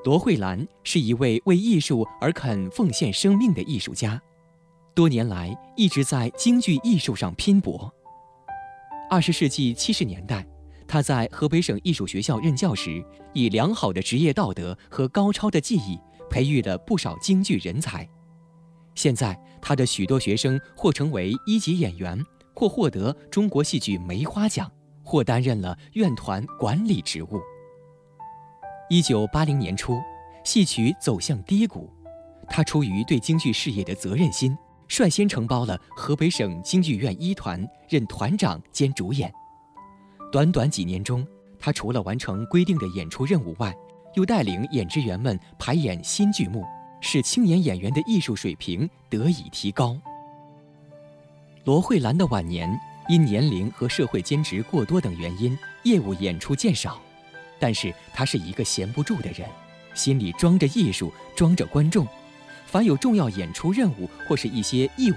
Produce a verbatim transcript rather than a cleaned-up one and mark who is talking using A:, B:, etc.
A: 罗慧兰是一位为艺术而肯奉献生命的艺术家，多年来一直在京剧艺术上拼搏。二十世纪七十年代，他在河北省艺术学校任教时，以良好的职业道德和高超的技艺，培育了不少京剧人才。现在，他的许多学生或成为一级演员，或获得中国戏剧梅花奖，或担任了院团管理职务。一九八零年初，戏曲走向低谷，他出于对京剧事业的责任心，率先承包了河北省京剧院一团，任团长兼主演。短短几年中，他除了完成规定的演出任务外，又带领演职员们排演新剧目，使青年演员的艺术水平得以提高。罗慧兰的晚年因年龄和社会兼职过多等原因，业务演出渐少，但是他是一个闲不住的人，心里装着艺术，装着观众，凡有重要演出任务或是一些义务